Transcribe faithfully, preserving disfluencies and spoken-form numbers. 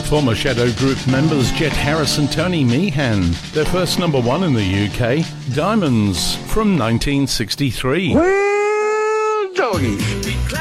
Former Shadow Group members Jet Harris and Tony Meehan. Their first number one in the U K, Diamonds, from nineteen sixty-three. Well, doggy.